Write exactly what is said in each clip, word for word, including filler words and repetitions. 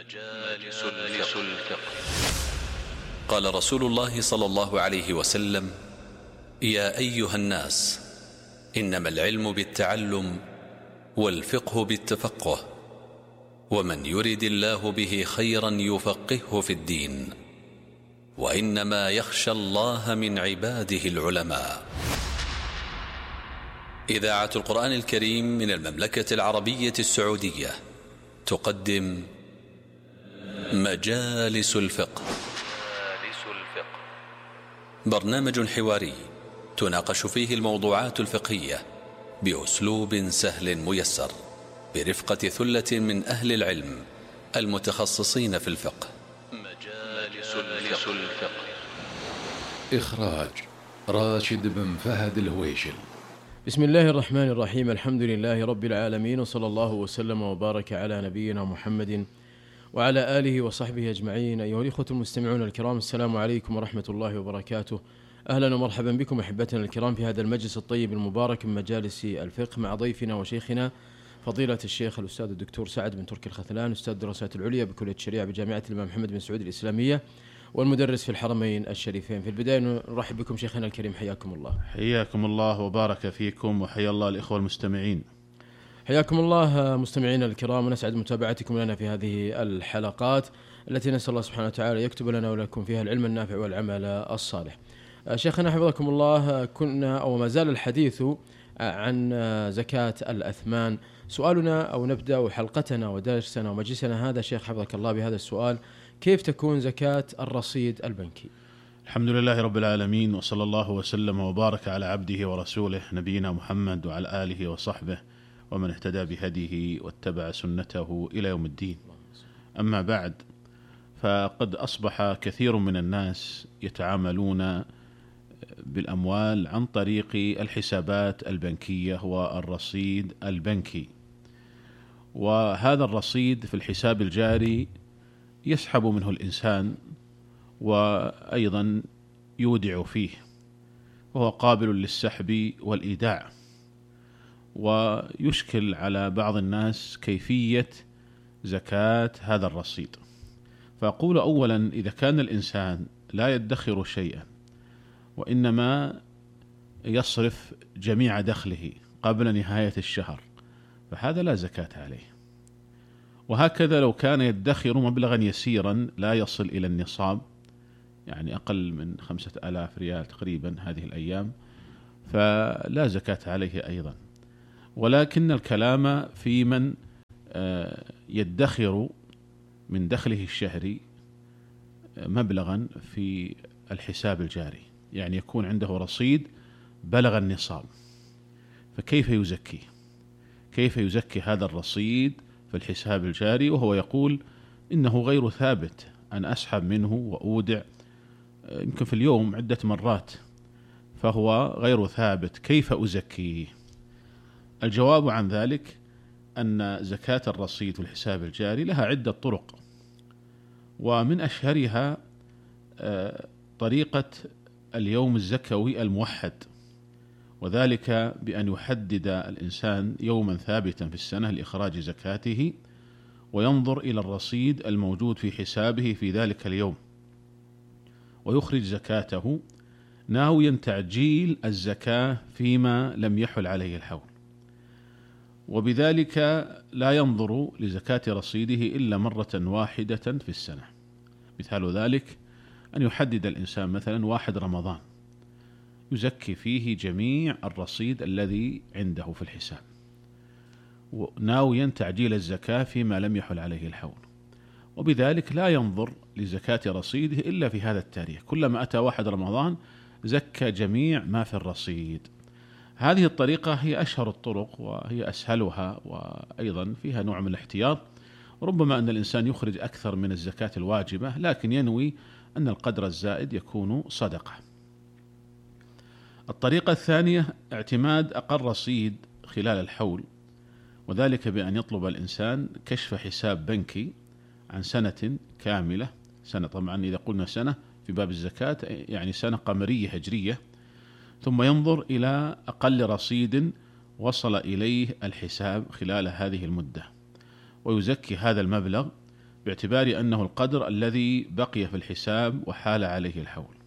مجالس الفقه. قال رسول الله صلى الله عليه وسلم: يا أيها الناس، إنما العلم بالتعلم والفقه بالتفقه، ومن يرد الله به خيرا يفقهه في الدين، وإنما يخشى الله من عباده العلماء. إذاعة القرآن الكريم من المملكة العربية السعودية تقدم مجالس الفقه. برنامج حواري تناقش فيه الموضوعات الفقهية بأسلوب سهل ميسر، برفقة ثلة من أهل العلم المتخصصين في الفقه. مجالس الفقه. إخراج راشد بن فهد الهويشل. بسم الله الرحمن الرحيم. الحمد لله رب العالمين، وصلى الله وسلم وبارك على نبينا محمد وعلى آله وصحبه أجمعين. أيها الإخوة المستمعون الكرام، السلام عليكم ورحمة الله وبركاته. أهلا ومرحبا بكم أحبتنا الكرام في هذا المجلس الطيب المبارك من مجالس الفقه، مع ضيفنا وشيخنا فضيلة الشيخ الأستاذ الدكتور سعد بن تركي الخثلان، أستاذ الدراسات العليا بكلية الشريعة بجامعة الإمام محمد بن سعود الإسلامية، والمدرس في الحرمين الشريفين. في البداية نرحب بكم شيخنا الكريم، حياكم الله. حياكم الله وبارك فيكم، وحيا الله الإخوة المستمعين. حياكم الله مستمعينا الكرام، ونسعد متابعتكم لنا في هذه الحلقات التي نسأل الله سبحانه وتعالى يكتب لنا ولكم فيها العلم النافع والعمل الصالح. شيخنا حفظكم الله، كنا أو ما زال الحديث عن زكاة الأثمان. سؤالنا أو نبدأ حلقتنا ودرسنا ومجلسنا هذا شيخ حفظك الله بهذا السؤال: كيف تكون زكاة الرصيد البنكي؟ الحمد لله رب العالمين، وصلى الله وسلم وبارك على عبده ورسوله نبينا محمد وعلى آله وصحبه ومن اهتدى بهديه واتبع سنته إلى يوم الدين. أما بعد، فقد أصبح كثير من الناس يتعاملون بالأموال عن طريق الحسابات البنكية والرصيد البنكي، وهذا الرصيد في الحساب الجاري يسحب منه الإنسان وأيضا يودع فيه، وهو قابل للسحب والإيداع، ويشكل على بعض الناس كيفية زكاة هذا الرصيد. فأقول أولا: إذا كان الإنسان لا يدخر شيئا وإنما يصرف جميع دخله قبل نهاية الشهر، فهذا لا زكاة عليه. وهكذا لو كان يدخر مبلغا يسيرا لا يصل إلى النصاب، يعني أقل من خمسة آلاف ريال تقريبا هذه الأيام، فلا زكاة عليه أيضا. ولكن الكلام في من يدخر من دخله الشهري مبلغا في الحساب الجاري، يعني يكون عنده رصيد بلغ النصاب، فكيف يزكي؟ كيف يزكي هذا الرصيد في الحساب الجاري وهو يقول إنه غير ثابت، أن أسحب منه وأودع يمكن في اليوم عدة مرات، فهو غير ثابت، كيف أزكيه؟ الجواب عن ذلك أن زكاة الرصيد في الحساب الجاري لها عدة طرق، ومن أشهرها طريقة اليوم الزكوي الموحد، وذلك بأن يحدد الإنسان يوما ثابتا في السنة لإخراج زكاته، وينظر إلى الرصيد الموجود في حسابه في ذلك اليوم ويخرج زكاته، ناويا تعجيل الزكاة فيما لم يحل عليه الحول، وبذلك لا ينظر لزكاة رصيده إلا مرة واحدة في السنة. مثال ذلك أن يحدد الإنسان مثلا واحد رمضان يزكي فيه جميع الرصيد الذي عنده في الحساب، ناويا تعجيل الزكاة فيما لم يحل عليه الحول، وبذلك لا ينظر لزكاة رصيده إلا في هذا التاريخ، كلما أتى واحد رمضان زكى جميع ما في الرصيد. هذه الطريقة هي أشهر الطرق وهي أسهلها، وأيضا فيها نوع من الاحتياط، ربما أن الإنسان يخرج أكثر من الزكاة الواجبة، لكن ينوي أن القدر الزائد يكون صدقة. الطريقة الثانية اعتماد أقل رصيد خلال الحول، وذلك بأن يطلب الإنسان كشف حساب بنكي عن سنة كاملة، سنة طبعا إذا قلنا سنة في باب الزكاة يعني سنة قمرية هجرية، ثم ينظر إلى أقل رصيد وصل إليه الحساب خلال هذه المدة، ويزكي هذا المبلغ باعتبار أنه القدر الذي بقي في الحساب وحال عليه الحول.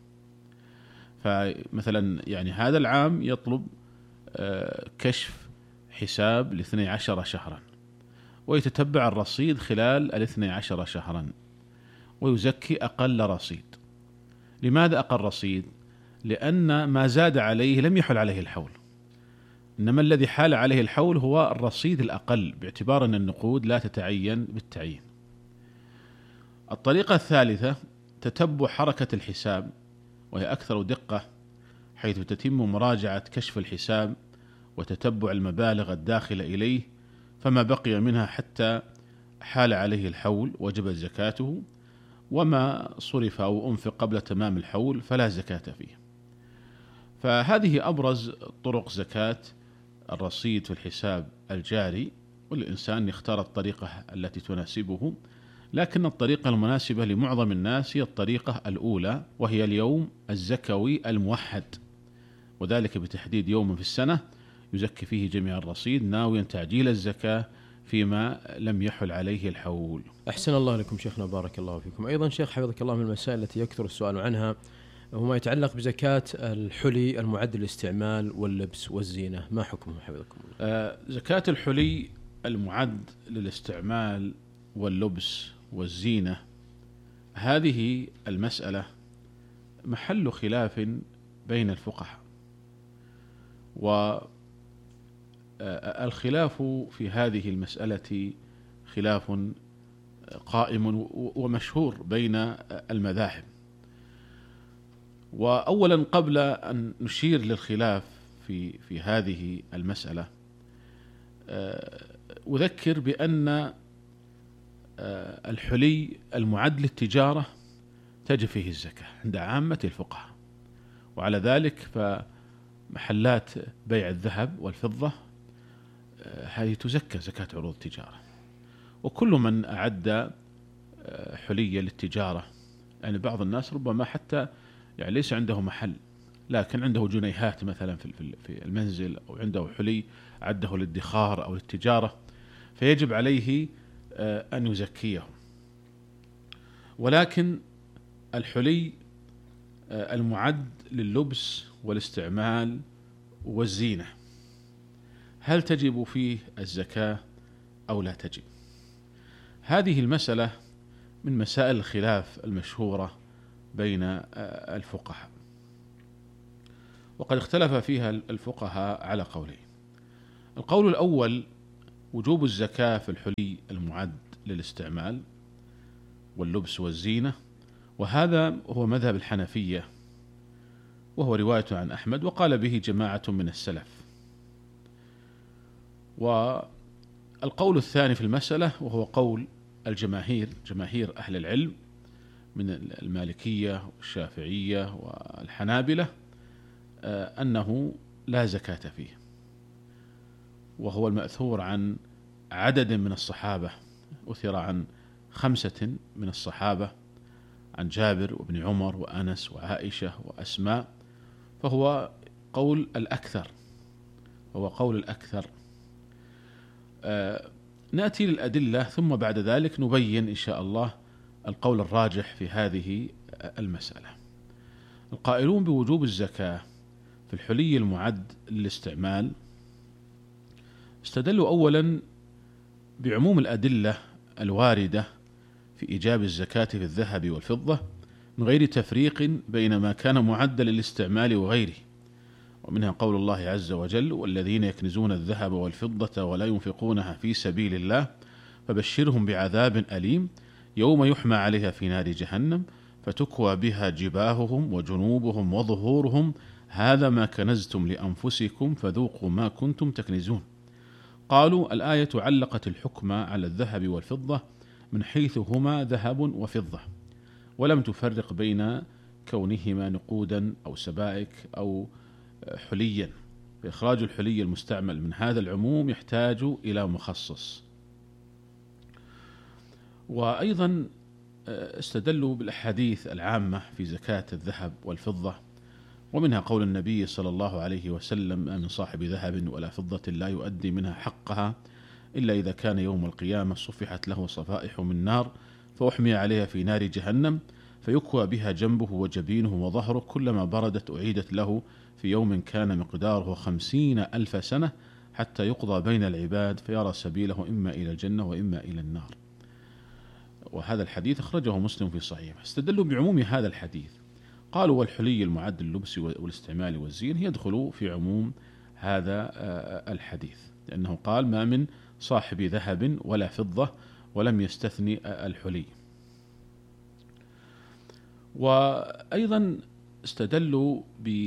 فمثلا يعني هذا العام يطلب كشف حساب لاثني عشر شهرا، ويتتبع الرصيد خلال الاثني عشر شهرا ويزكي أقل رصيد. لماذا أقل رصيد؟ لأن ما زاد عليه لم يحل عليه الحول، إنما الذي حال عليه الحول هو الرصيد الأقل، باعتبار أن النقود لا تتعين بالتعيين. الطريقة الثالثة تتبع حركة الحساب، وهي أكثر دقة، حيث تتم مراجعة كشف الحساب وتتبع المبالغ الداخلة إليه، فما بقي منها حتى حال عليه الحول وجبت زكاته، وما صرف أو أنفق قبل تمام الحول فلا زكاة فيه. فهذه أبرز طرق زكاة الرصيد في الحساب الجاري، والإنسان يختار الطريقة التي تناسبه، لكن الطريقة المناسبة لمعظم الناس هي الطريقة الأولى، وهي اليوم الزكوي الموحد، وذلك بتحديد يوم في السنة يزكي فيه جميع الرصيد ناويا تعجيل الزكاة فيما لم يحل عليه الحول. أحسن الله لكم شيخنا، بارك الله فيكم. أيضا شيخ حفظك الله، من المسائل التي يكثر السؤال عنها هو ما يتعلق بزكاة الحلي المعد للاستعمال واللبس والزينة، ما حكمه حفظكم الله؟ آه زكاة الحلي المعد للاستعمال واللبس والزينة، هذه المسألة محل خلاف بين الفقهاء، والخلاف في هذه المسألة خلاف قائم ومشهور بين المذاهب. وأولا قبل أن نشير للخلاف في في هذه المسألة، أذكر بأن الحلي المعد للتجارة تجب فيه الزكاة عند عامة الفقهاء، وعلى ذلك فمحلات بيع الذهب والفضة هذه تزكى زكاة عروض التجارة. وكل من أعد حلية للتجارة، يعني بعض الناس ربما حتى يعني ليس عنده محل لكن عنده جنيهات مثلا في المنزل، أو عنده حلي عده للادخار أو للتجارة، فيجب عليه أن يزكيه. ولكن الحلي المعد لللبس والاستعمال والزينة هل تجب فيه الزكاة أو لا تجب؟ هذه المسألة من مسائل الخلاف المشهورة بين الفقهاء، وقد اختلف فيها الفقهاء على قولين. القول الأول وجوب الزكاة في الحلي المعد للاستعمال واللبس والزينة، وهذا هو مذهب الحنفية، وهو رواية عن أحمد وقال به جماعة من السلف. والقول الثاني في المسألة وهو قول الجماهير، جماهير أهل العلم من المالكية والشافعية والحنابلة، أنه لا زكاة فيه، وهو المأثور عن عدد من الصحابة، أثر عن خمسة من الصحابة، عن جابر وابن عمر وأنس وعائشة وأسماء، فهو قول الأكثر، هو قول الأكثر. آه نأتي للأدلة ثم بعد ذلك نبين إن شاء الله القول الراجح في هذه المسألة. القائلون بوجوب الزكاة في الحلي المعد للاستعمال استدلوا أولا بعموم الأدلة الواردة في إيجاب الزكاة في الذهب والفضة من غير تفريق بين ما كان معدا للاستعمال وغيره، ومنها قول الله عز وجل: والذين يكنزون الذهب والفضة ولا ينفقونها في سبيل الله فبشرهم بعذاب أليم يوم يحمى عليها في نار جهنم فتكوى بها جباههم وجنوبهم وظهورهم هذا ما كنزتم لأنفسكم فذوقوا ما كنتم تكنزون. قالوا الآية علقت الحكم على الذهب والفضة من حيث هما ذهب وفضة، ولم تفرق بين كونهما نقودا أو سبائك أو حليا، فإخراج الحلي المستعمل من هذا العموم يحتاج إلى مخصص. وأيضا استدلوا بالأحاديث العامة في زكاة الذهب والفضة، ومنها قول النبي صلى الله عليه وسلم: ما من صاحب ذهب ولا فضة لا يؤدي منها حقها إلا إذا كان يوم القيامة صفحت له صفائح من نار فأحمي عليها في نار جهنم فيكوى بها جنبه وجبينه وظهره، كلما بردت أعيدت له في يوم كان مقداره خمسين ألف سنة حتى يقضى بين العباد فيرى سبيله إما إلى الجنة وإما إلى النار. وهذا الحديث أخرجه مسلم في صحيحه. استدلوا بعموم هذا الحديث، قالوا والحلي المعد للبس والاستعمال والزين يدخل في عموم هذا الحديث، لأنه قال ما من صاحب ذهب ولا فضة ولم يستثني الحلي. وأيضا استدلوا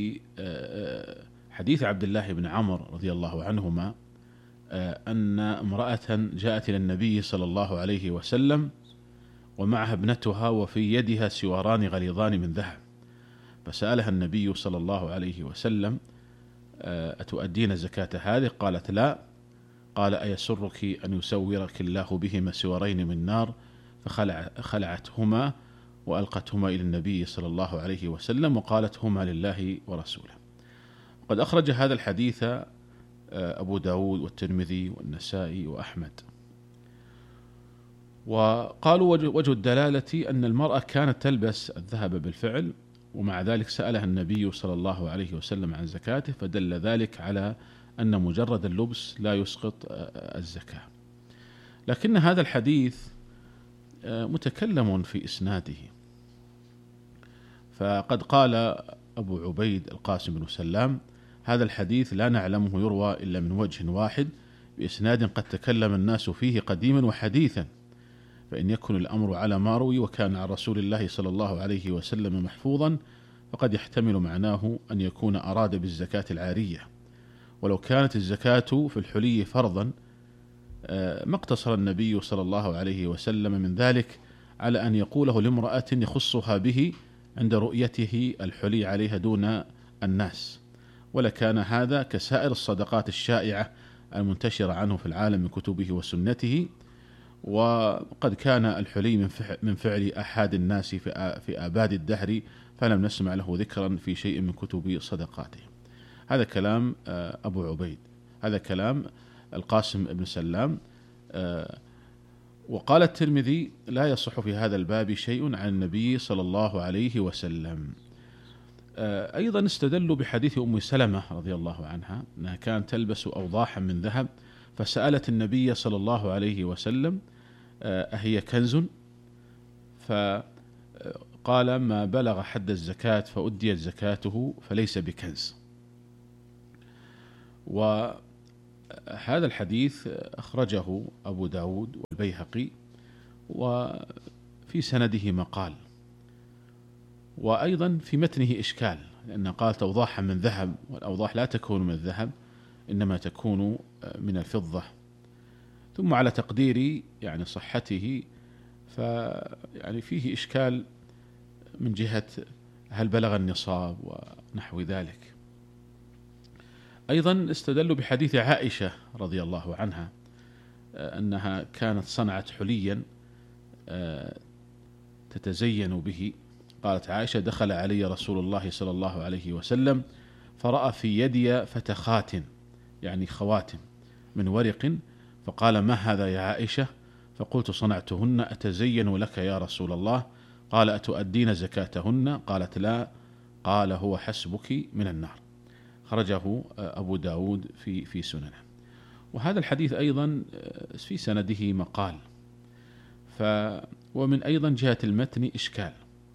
بحديث عبد الله بن عمرو رضي الله عنهما أن امرأة جاءت إلى النبي صلى الله عليه وسلم ومعها ابنتها وفي يدها سواران غليظان من ذهب، فسألها النبي صلى الله عليه وسلم أتؤدين زكاة هذه؟ قالت لا. قال أيسرك أن يسورك الله بهما سوارين من نار؟ فخلعتهما وألقتهما إلى النبي صلى الله عليه وسلم وقالت هما لله ورسوله. قد أخرج هذا الحديث أبو داود والترمذي والنسائي وأحمد. وقالوا وجه الدلالة أن المرأة كانت تلبس الذهب بالفعل، ومع ذلك سألها النبي صلى الله عليه وسلم عن زكاته، فدل ذلك على أن مجرد اللبس لا يسقط الزكاة. لكن هذا الحديث متكلم في إسناده، فقد قال أبو عبيد القاسم بن سلام هذا الحديث لا نعلمه يروى إلا من وجه واحد بإسناد قد تكلم الناس فيه قديما وحديثا، فإن يكن الأمر على ما روي وكان عن رسول الله صلى الله عليه وسلم محفوظا فقد يحتمل معناه أن يكون أراد بالزكاة العارية، ولو كانت الزكاة في الحلي فرضا ما اقتصر النبي صلى الله عليه وسلم من ذلك على أن يقوله لامرأة يخصها به عند رؤيته الحلي عليها دون الناس، ولكان هذا كسائر الصدقات الشائعة المنتشرة عنه في العالم من كتبه وسنته. وقد كان الحلي من فعل أحد الناس في آباد الدهر، فلم نسمع له ذكرا في شيء من كتب صدقاته. هذا كلام أبو عبيد، هذا كلام القاسم بن سلام. وقال الترمذي لا يصح في هذا الباب شيء عن النبي صلى الله عليه وسلم. أيضا استدلوا بحديث أم سلمة رضي الله عنها أنها كانت تلبس أوضاحا من ذهب، فسألت النبي صلى الله عليه وسلم أهي كنز؟ فقال ما بلغ حد الزكاة فأديت زكاته فليس بكنز. وهذا الحديث أخرجه أبو داود والبيهقي وفي سنده مقال، وأيضا في متنه إشكال، لأنه قال أوضاحا من ذهب، والأوضاح لا تكون من الذهب إنما تكون من الفضة. ثم على تقدير يعني صحته فيعني فيه إشكال من جهة هل بلغ النصاب ونحو ذلك. أيضا استدلوا بحديث عائشة رضي الله عنها أنها كانت صنعت حليا تتزين به. قالت عائشة دخل علي رسول الله صلى الله عليه وسلم فرأى في يدي فتخات يعني خواتم من ورق، فقال ما هذا يا عائشة؟ فقلت صنعتهن أتزين لك يا رسول الله. قال أتؤدين زكاتهن؟ قالت لا. قال هو حسبك من النار. خرجه أبو داود في في سننه. وهذا الحديث أيضا في سنده مقال، ف ومن أيضا جهة المتن إشكال.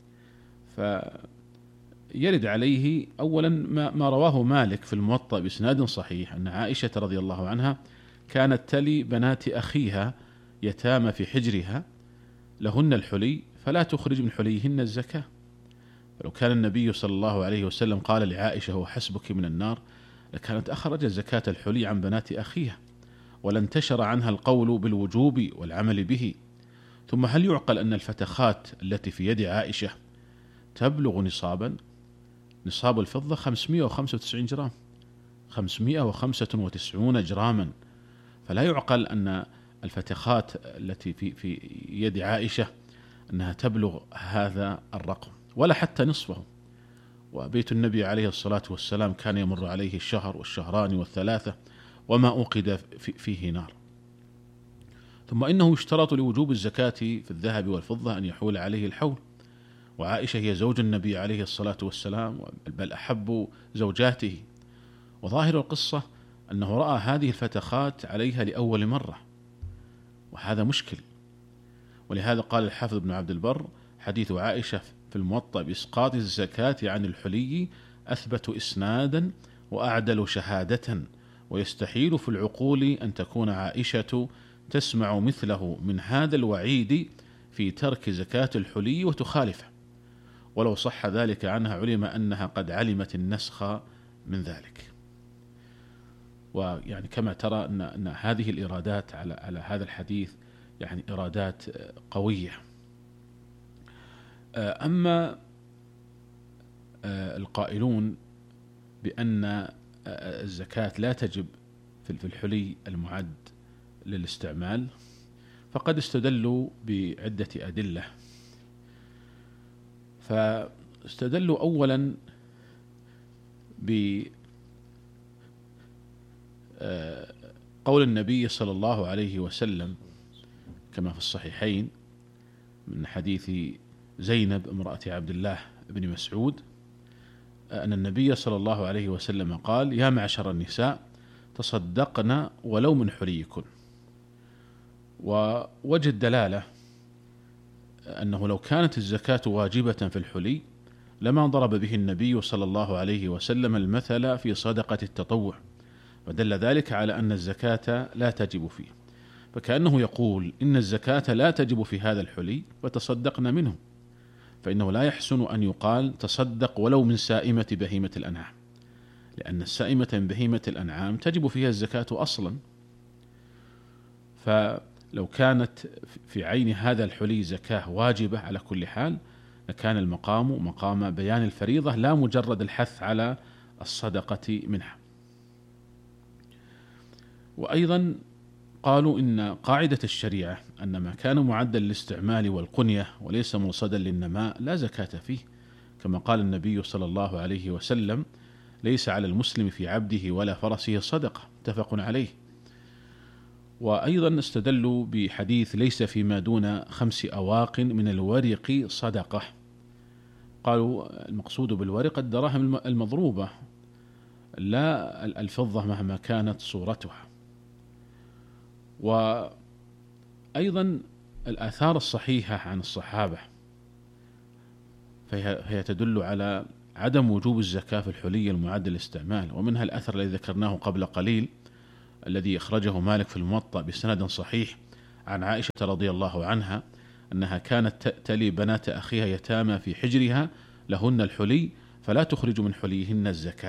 فيرد عليه أولا ما, ما رواه مالك في الموطأ بإسناد صحيح أن عائشة رضي الله عنها كانت تلي بنات أخيها يتامى في حجرها لهن الحلي فلا تخرج من حليهن الزكاة. فلو كان النبي صلى الله عليه وسلم قال لعائشة هو حسبك من النار لكانت أخرجت زكاة الحلي عن بنات أخيها، ولانتشر عنها القول بالوجوب والعمل به. ثم هل يعقل أن الفتخات التي في يد عائشة تبلغ نصابا؟ نصاب الفضة خمسمائة وخمسة وتسعين جرام، خمسمائة وخمسة وتسعين جراما، فلا يعقل أن الفتخات التي في في يد عائشة أنها تبلغ هذا الرقم ولا حتى نصفه. وبيت النبي عليه الصلاة والسلام كان يمر عليه الشهر والشهران والثلاثة وما أوقد فيه نار. ثم إنه يشترط لوجوب الزكاة في الذهب والفضة أن يحول عليه الحول، وعائشة هي زوج النبي عليه الصلاة والسلام، بل أحب زوجاته، وظاهر القصة أنه رأى هذه الفتخات عليها لأول مرة، وهذا مشكل. ولهذا قال الحافظ ابن عبد البر: حديث عائشة في الموطأ بإسقاط الزكاة عن الحلي أثبت إسنادا وأعدل شهادة، ويستحيل في العقول أن تكون عائشة تسمع مثله من هذا الوعيد في ترك زكاة الحلي وتخالفه، ولو صح ذلك عنها علم أنها قد علمت النسخ من ذلك. ويعني كما ترى أن, أن هذه الإرادات على, على هذا الحديث يعني إرادات قوية. أما القائلون بأن الزكاة لا تجب في الحلي المعد للاستعمال فقد استدلوا بعدة أدلة. فاستدلوا أولا بقول النبي صلى الله عليه وسلم كما في الصحيحين من حديث زينب امرأة عبد الله بن مسعود أن النبي صلى الله عليه وسلم قال: يا معشر النساء تصدقن ولو من حليكن. ووجه الدلالة أنه لو كانت الزكاة واجبة في الحلي لما ضرب به النبي صلى الله عليه وسلم المثل في صدقة التطوع، ودل ذلك على أن الزكاة لا تجب فيه، فكأنه يقول إن الزكاة لا تجب في هذا الحلي وتصدقن منه، فإنه لا يحسن أن يقال تصدق ولو من سائمة بهيمة الأنعام، لأن السائمة من بهيمة الأنعام تجب فيها الزكاة أصلا. فلو كانت في عين هذا الحلي زكاة واجبة على كل حال لكان المقام مقام بيان الفريضة لا مجرد الحث على الصدقة منها. وأيضا قالوا إن قاعدة الشريعة أن ما كان معدا للاستعمال والقنية وليس مرصدا للنماء لا زكاة فيه، كما قال النبي صلى الله عليه وسلم: ليس على المسلم في عبده ولا فرسه صدقة، متفق عليه. وأيضا استدلوا بحديث: ليس فيما دون خمس أواق من الورق صدقة. قالوا المقصود بالورق الدراهم المضروبة لا الفضة مهما كانت صورتها. وأيضا الآثار الصحيحة عن الصحابة فهي تدل على عدم وجوب الزكاة في الحلي المعد للاستعمال، ومنها الأثر الذي ذكرناه قبل قليل الذي أخرجه مالك في الموطأ بسند صحيح عن عائشة رضي الله عنها أنها كانت تلي بنات أخيها يتامى في حجرها لهن الحلي فلا تخرج من حليهن الزكاة.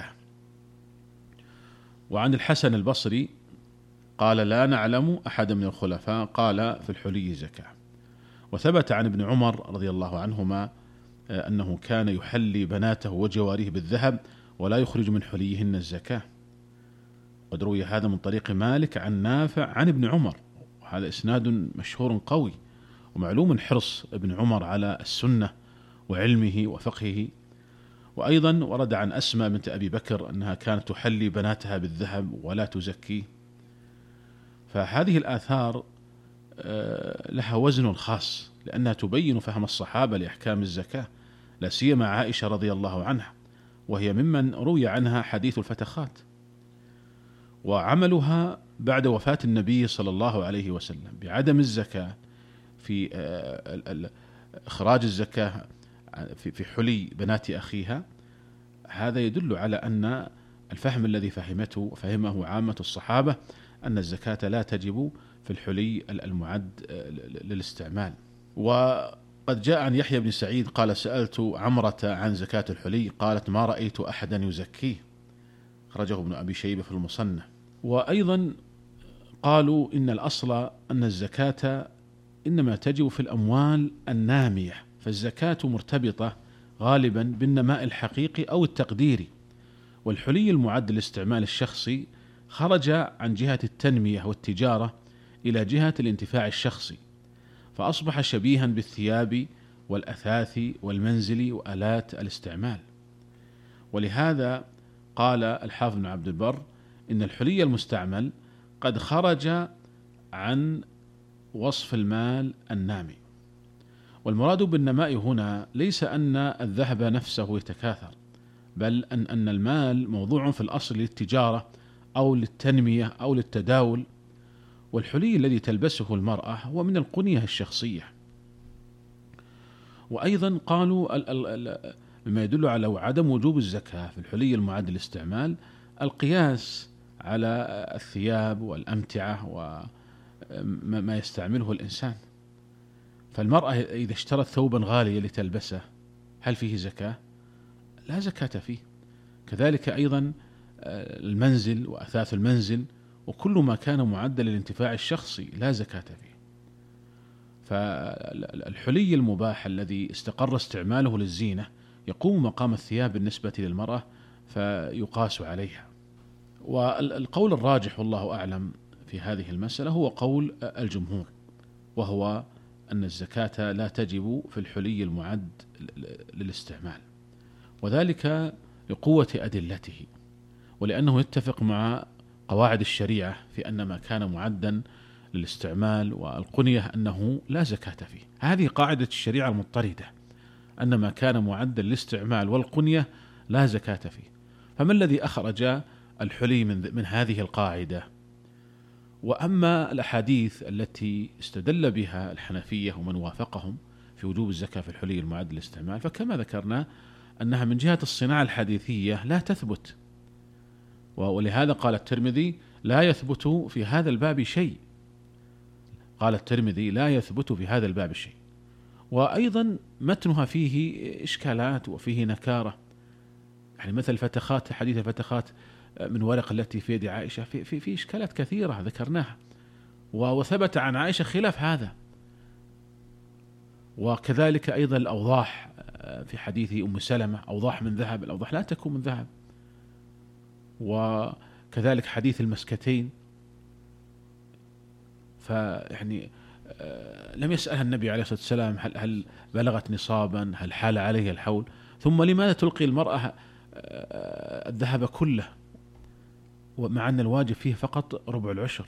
وعن الحسن البصري قال: لا نعلم أحد من الخلفاء قال في الحلي زكاة. وثبت عن ابن عمر رضي الله عنهما أنه كان يحلي بناته وجواريه بالذهب ولا يخرج من حليهن الزكاة. قد روي هذا من طريق مالك عن نافع عن ابن عمر، وهذا إسناد مشهور قوي، ومعلوم حرص ابن عمر على السنة وعلمه وفقهه. وأيضا ورد عن أسماء بنت أبي بكر أنها كانت تحلي بناتها بالذهب ولا تزكي. فهذه الآثار لها وزن خاص لأنها تبين فهم الصحابة لأحكام الزكاة، لا سيما عائشة رضي الله عنها، وهي ممن روي عنها حديث الفتخات. وعملها بعد وفاة النبي صلى الله عليه وسلم بعدم الزكاة في إخراج الزكاة في حلي بنات أخيها، هذا يدل على أن الفهم الذي فهمته فهمه عامة الصحابة أن الزكاة لا تجب في الحلي المعد للاستعمال. وقد جاء عن يحيى بن سعيد قال: سألت عمرة عن زكاة الحلي قالت: ما رأيت أحدا يزكيه، خرجه ابن أبي شيبة في المصنف. وأيضا قالوا إن الأصل أن الزكاة إنما تجب في الأموال النامية، فالزكاة مرتبطة غالبا بالنماء الحقيقي أو التقديري، والحلي المعد للاستعمال الشخصي خرج عن جهة التنمية والتجارة إلى جهة الانتفاع الشخصي، فأصبح شبيها بالثياب والأثاث والمنزل وآلات الاستعمال. ولهذا قال الحافظ بن عبد البر إن الحلي المستعمل قد خرج عن وصف المال النامي. والمراد بالنماء هنا ليس أن الذهب نفسه يتكاثر، بل أن أن المال موضوع في الأصل للتجارة أو للتنمية أو للتداول. والحلي الذي تلبسه المرأة هو من القنية الشخصية. وأيضا قالوا مما يدل على عدم وجوب الزكاة في الحلي المعد للاستعمال القياس على الثياب والأمتعة وما يستعمله الإنسان. فالمرأة إذا اشترت ثوبا غاليا لتلبسه هل فيه زكاة؟ لا زكاة فيه. كذلك أيضا المنزل وأثاث المنزل وكل ما كان معدا للانتفاع الشخصي لا زكاة فيه. فالحلي المباح الذي استقر استعماله للزينة يقوم مقام الثياب بالنسبة للمرأة فيقاس عليها. والقول الراجح والله أعلم في هذه المسألة هو قول الجمهور، وهو أن الزكاة لا تجب في الحلي المعد للاستعمال، وذلك لقوة أدلته، ولأنه يتفق مع قواعد الشريعة في أن ما كان معدا للاستعمال والقنية أنه لا زكاة فيه. هذه قاعدة الشريعة المضطردة، أن ما كان معدا للاستعمال والقنية لا زكاة فيه. فما الذي أخرج الحلي من, من هذه القاعدة؟ وأما الأحاديث التي استدل بها الحنفية ومن وافقهم في وجوب الزكاة في الحلي المعد للاستعمال فكما ذكرنا أنها من جهة الصناعة الحديثية لا تثبت، ولهذا قال الترمذي لا يثبت في هذا الباب شيء. قال الترمذي لا يثبت في هذا الباب شيء. وأيضا متنها فيه إشكالات وفيه نكارة، يعني مثل فتخات، حديث الفتخات من ورق التي في يد عائشة في, في, في إشكالات كثيرة ذكرناها، وثبت عن عائشة خلاف هذا. وكذلك أيضا الأوضاح في حديث أم سلمة، أوضاح من ذهب، الأوضاح لا تكون من ذهب. وكذلك حديث المسكتين، فيعني لم يسألها النبي عليه الصلاة والسلام هل, هل بلغت نصابا، هل حال عليه الحول، ثم لماذا تلقي المرأة الذهب كله ومع أن الواجب فيه فقط ربع العشر؟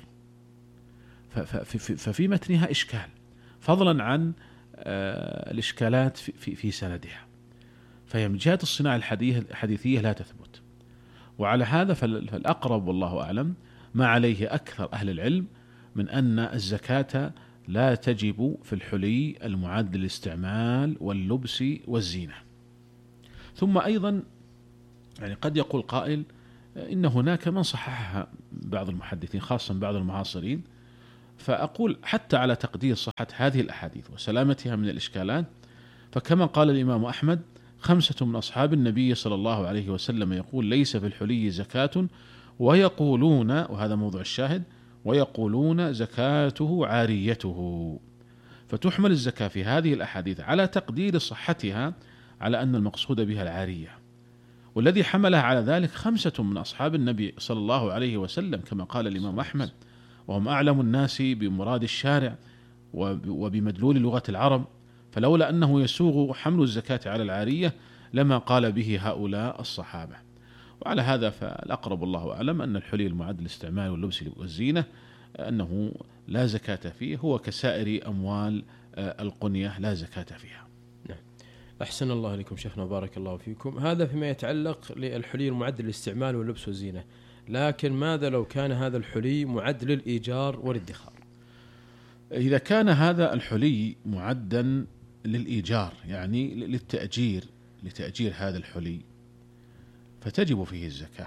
ففي متنها إشكال، فضلا عن الإشكالات في, في سندها. فهي من جهة الصناعة الحديثية لا تثبت. وعلى هذا فالأقرب والله أعلم ما عليه أكثر أهل العلم من أن الزكاة لا تجب في الحلي المعد للاستعمال واللبس والزينة. ثم أيضا يعني قد يقول قائل إن هناك من صححها بعض المحدثين خاصة بعض المعاصرين، فأقول حتى على تقدير صحة هذه الأحاديث وسلامتها من الإشكالات، فكما قال الإمام أحمد خمسة من أصحاب النبي صلى الله عليه وسلم يقول ليس في الحلي زكاة ويقولون، وهذا موضوع الشاهد، ويقولون زكاته عاريته. فتحمل الزكاة في هذه الأحاديث على تقدير صحتها على أن المقصود بها العارية، والذي حملها على ذلك خمسة من أصحاب النبي صلى الله عليه وسلم كما قال الإمام أحمد، وهم أعلم الناس بمراد الشارع وبمدلول لغة العرب، فلولا أنه يسوغ حمل الزكاة على العارية لما قال به هؤلاء الصحابة. وعلى هذا فالأقرب الله أعلم أن الحلي المعد للاستعمال واللبس والزينة أنه لا زكاة فيه، هو كسائر أموال القنية لا زكاة فيها. نعم. أحسن الله لكم شيخنا بارك الله فيكم. هذا فيما يتعلق للحلي المعد للاستعمال واللبس والزينة، لكن ماذا لو كان هذا الحلي معد للإيجار والادخار؟ إذا كان هذا الحلي معدا للإيجار يعني للتأجير، لتأجير هذا الحلي، فتجب فيه الزكاة،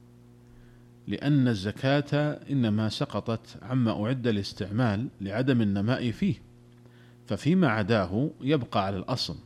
لأن الزكاة إنما سقطت عما أعد للاستعمال لعدم النماء فيه، ففيما عداه يبقى على الأصل.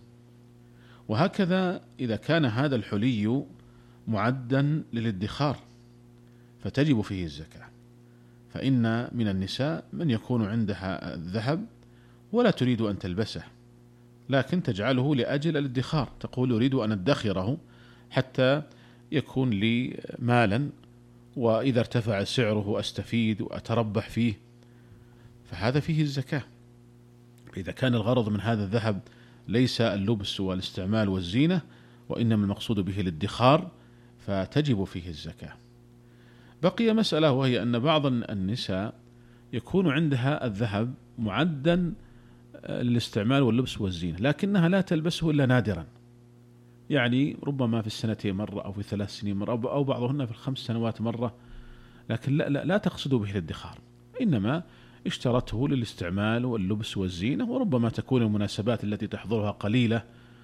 وهكذا إذا كان هذا الحلي معدا للادخار فتجب فيه الزكاة، فإن من النساء من يكون عندها الذهب ولا تريد أن تلبسه، لكن تجعله لأجل الادخار، تقول أريد أن أدخره حتى يكون لي مالا، وإذا ارتفع سعره أستفيد وأتربح فيه، فهذا فيه الزكاة. إذا كان الغرض من هذا الذهب ليس اللبس والاستعمال والزينة، وإنما المقصود به الادخار، فتجب فيه الزكاة. بقي مسألة، وهي أن بعض النساء يكون عندها الذهب معدا للاستعمال واللبس والزينة، لكنها لا تلبسه إلا نادرا، يعني ربما في السنتين مرة أو في ثلاث سنين مرة أو بعضهن في الخمس سنوات مرة، لكن لا, لا, لا تقصد به الادخار، إنما اشترته للاستعمال واللبس والزينة، وربما تكون المناسبات التي تحضرها قليلة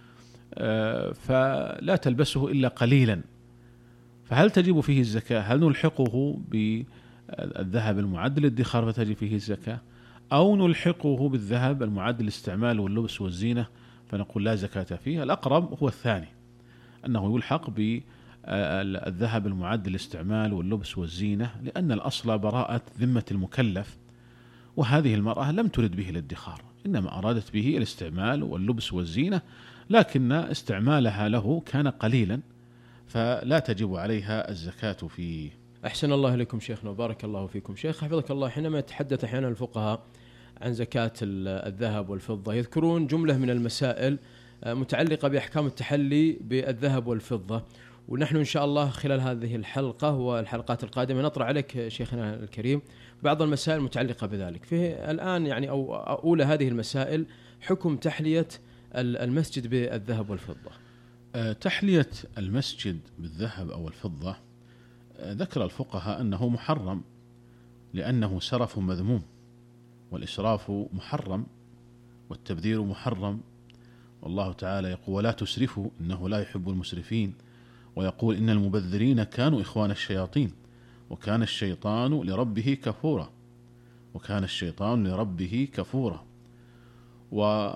فلا تلبسه إلا قليلا. فهل تجب فيه الزكاة؟ هل نلحقه بالذهب المعد للادخار فتجب فيه الزكاة، أو نلحقه بالذهب المعد للاستعمال واللبس والزينة فنقول لا زكاة فيه؟ الأقرب هو الثاني، أنه يلحق بالذهب المعد للاستعمال واللبس والزينة، لأن الأصل براءة ذمة المكلف، وهذه المرأة لم ترد به الادخار، إنما أرادت به الاستعمال واللبس والزينة، لكن استعمالها له كان قليلا فلا تجب عليها الزكاة فيه. أحسن الله إليكم شيخنا وبارك الله فيكم. شيخ حفظك الله، حينما يتحدث أحيانا الفقهاء عن زكاة الذهب والفضة يذكرون جملة من المسائل متعلقة بأحكام التحلي بالذهب والفضة، ونحن إن شاء الله خلال هذه الحلقة والحلقات القادمة نطرح عليك شيخنا الكريم بعض المسائل المتعلقة بذلك. فيه الآن يعني أو أولى هذه المسائل حكم تحلية المسجد بالذهب والفضة. تحلية المسجد بالذهب أو الفضة ذكر الفقهاء أنه محرم، لأنه سرف مذموم، والإسراف محرم والتبذير محرم، والله تعالى يقول ولا تسرفوا إنه لا يحب المسرفين، ويقول إن المبذرين كانوا إخوان الشياطين وكان الشيطان لربه كفورا وكان الشيطان لربه كفورا و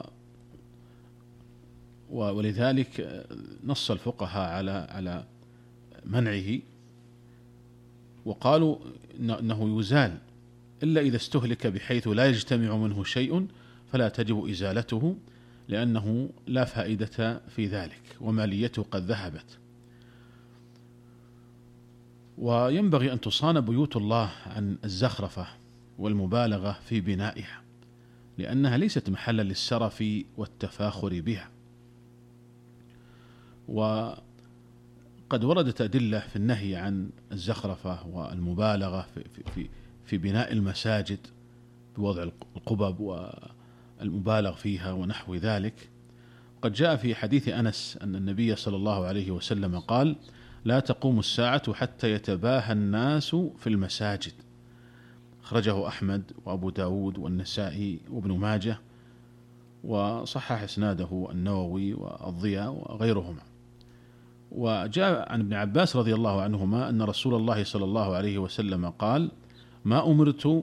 ولذلك نص الفقهاء على على منعه، وقالوا إنه يزال إلا إذا استهلك بحيث لا يجتمع منه شيء فلا تجب إزالته، لأنه لا فائدة في ذلك وماليته قد ذهبت. وينبغي أن تصان بيوت الله عن الزخرفة والمبالغة في بنائها، لأنها ليست محلا للسرف والتفاخر بها. وقد وردت أدلة في النهي عن الزخرفة والمبالغة في, في, في بناء المساجد بوضع القبب والمبالغ فيها ونحو ذلك. قد جاء في حديث أنس أن النبي صلى الله عليه وسلم قال لا تقوم الساعة حتى يتباهى الناس في المساجد، أخرجه أحمد وأبو داود والنسائي وابن ماجه، وصحح إسناده النووي والضياء وغيرهما. وجاء عن ابن عباس رضي الله عنهما أن رسول الله صلى الله عليه وسلم قال ما أمرت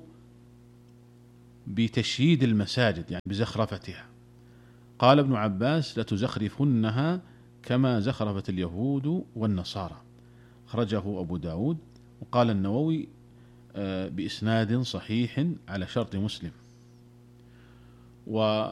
بتشييد المساجد يعني بزخرفتها، قال ابن عباس لتزخرفنها كما زخرفت اليهود والنصارى، أخرجه أبو داود. وقال النووي بإسناد صحيح على شرط مسلم. و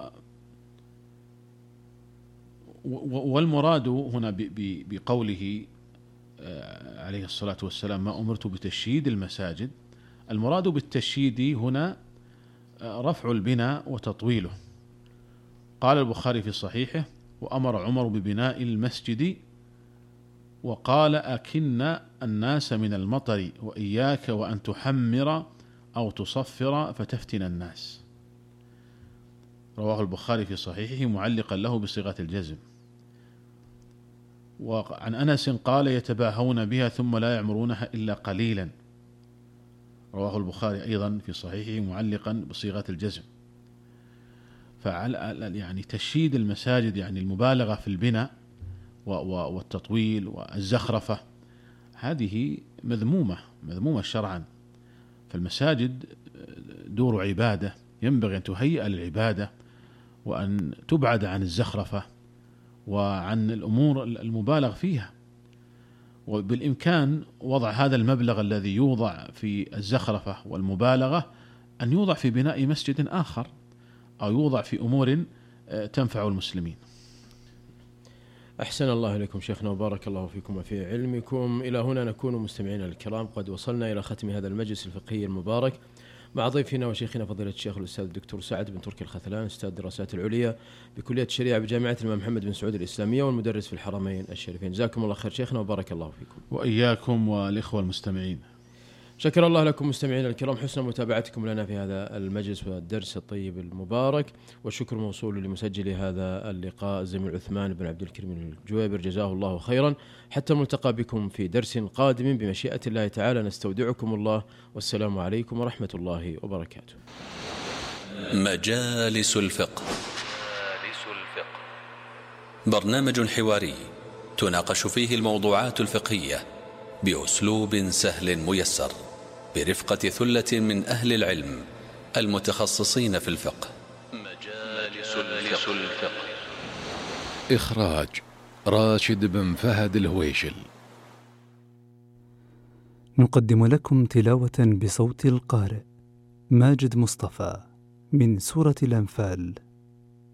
والمراد هنا بقوله عليه الصلاة والسلام ما أمرت بتشييد المساجد، المراد بالتشييد هنا رفع البناء وتطويله. قال البخاري في صحيحه وأمر عمر ببناء المسجد وقال أكن الناس من المطر وإياك وأن تحمر أو تصفر فتفتن الناس، رواه البخاري في صحيحه معلقا له بصيغة الجزم. وعن أنس قال يتباهون بها ثم لا يعمرونها إلا قليلا، رواه البخاري أيضا في صحيحه معلقا بصيغة الجزم. فعلى يعني تشييد المساجد يعني المبالغة في البناء والتطويل والزخرفة هذه مذمومة مذمومة شرعا. فالمساجد دور عبادة، ينبغي أن تهيئ للعبادة وأن تبعد عن الزخرفة وعن الأمور المبالغ فيها، وبالإمكان وضع هذا المبلغ الذي يوضع في الزخرفة والمبالغة أن يوضع في بناء مسجد آخر أو يوضع في أمور تنفع المسلمين. أحسن الله إليكم شيخنا وبارك الله فيكم وفي علمكم. إلى هنا نكون مستمعينا الكرام قد وصلنا إلى ختم هذا المجلس الفقهي المبارك مع ضيفنا وشيخنا فضيلة الشيخ الأستاذ الدكتور سعد بن تركي الخثلان، أستاذ الدراسات العليا بكلية الشريعة بجامعة الإمام محمد بن سعود الإسلامية والمدرس في الحرمين الشريفين. جزاكم الله خير شيخنا وبارك الله فيكم. وإياكم والإخوة المستمعين. شكر الله لكم مستمعينا الكرام حسن متابعتكم لنا في هذا المجلس والدرس الطيب المبارك، والشكر موصول لمسجل هذا اللقاء الزميل عثمان بن عبد الكريم الجويبر جزاه الله خيرا. حتى ملتقى بكم في درس قادم بمشيئة الله تعالى، نستودعكم الله والسلام عليكم ورحمة الله وبركاته. مجالس الفقه. برنامج حواري تناقش فيه الموضوعات الفقهية بأسلوب سهل ميسر برفقة ثلة من أهل العلم المتخصصين في الفقه. مجالس الفقه. إخراج راشد بن فهد الهويشل. نقدم لكم تلاوة بصوت القارئ ماجد مصطفى من سورة الأنفال.